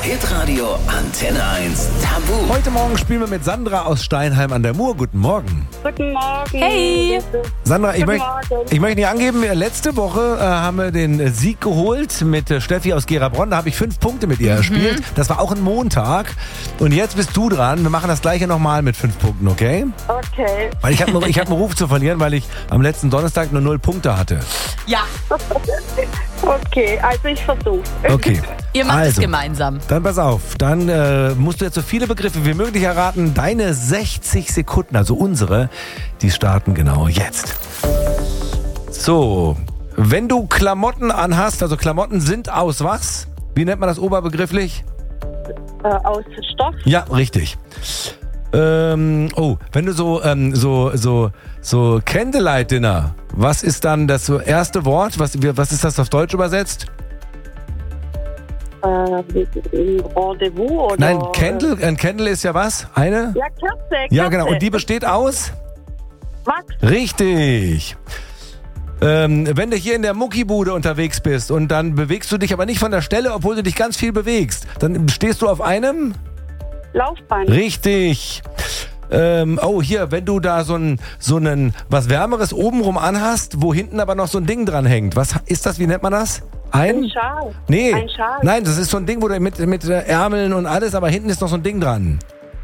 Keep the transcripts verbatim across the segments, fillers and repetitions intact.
Hitradio Antenne eins Tabu. Heute Morgen spielen wir mit Sandra aus Steinheim an der Mur. Guten Morgen. Guten Morgen. Hey. Sandra, ich, Guten möcht, Morgen. ich möchte nicht angeben, letzte Woche äh, haben wir den Sieg geholt mit äh, Steffi aus Gerabronn. Da habe ich fünf Punkte mit ihr Mhm. erspielt. Das war auch ein Montag. Und jetzt bist du dran. Wir machen das gleiche nochmal mit fünf Punkten, okay? Okay. Weil ich habe ich hab einen Ruf zu verlieren, weil ich am letzten Donnerstag nur null Punkte hatte. Ja, Okay, also ich versuch's. Okay. ihr macht also, es gemeinsam. Dann pass auf, dann äh, musst du jetzt so viele Begriffe wie möglich erraten. Deine sechzig Sekunden, also unsere, die starten genau jetzt. So, wenn du Klamotten anhast, also Klamotten sind aus was? Wie nennt man das oberbegrifflich? Äh, aus Stoff. Ja, richtig. Ähm, oh, wenn du so, ähm, so, so, so Candlelight Dinner, was ist dann das erste Wort? Was, was ist das auf Deutsch übersetzt? Äh, Rendezvous oder? Nein, Candle, ein Candle ist ja was? Eine? Ja, Kerze. Ja, genau. Kerze. Und die besteht aus? Wachs. Richtig. Ähm, wenn du hier in der Muckibude unterwegs bist und dann bewegst du dich aber nicht von der Stelle, obwohl du dich ganz viel bewegst, dann stehst du auf einem? Laufband. Richtig. Ähm, oh, hier, wenn du da so ein, so einen, was Wärmeres obenrum anhast, wo hinten aber noch so ein Ding dran hängt. Was ist das? Wie nennt man das? Ein? Ein Schal. Nee. Ein Schal. Nein, das ist so ein Ding, wo du mit, mit äh, Ärmeln und alles, aber hinten ist noch so ein Ding dran.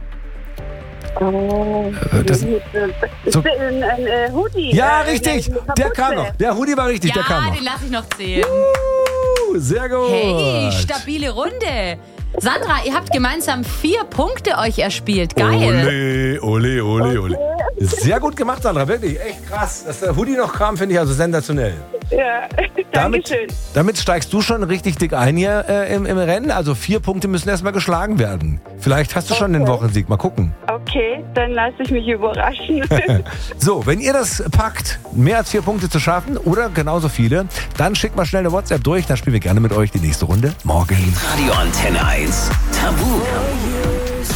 Oh, Äh, das- das so- ist ein, ein äh, Hoodie. Ja, äh, richtig. eine Der Kapuze. kam noch. Der Hoodie war richtig, Ja, der kam noch. den lasse ich noch zählen. Uh, sehr gut. Hey, stabile Runde. Sandra, ihr habt gemeinsam vier Punkte euch erspielt. Geil. Ole, ole, ole, ole. Sehr gut gemacht, Sandra, wirklich, echt krass. Dass der Hoodie noch kam, finde ich also sensationell. Ja, Damit, Dankeschön. damit steigst du schon richtig dick ein hier äh, im, im Rennen. Also vier Punkte müssen erstmal geschlagen werden. Vielleicht hast du schon den Wochensieg, mal gucken. Okay, dann lasse ich mich überraschen. So, wenn ihr das packt, mehr als vier Punkte zu schaffen oder genauso viele, dann schickt mal schnell eine WhatsApp durch, dann spielen wir gerne mit euch die nächste Runde morgen. Radio Antenne eins Tabu.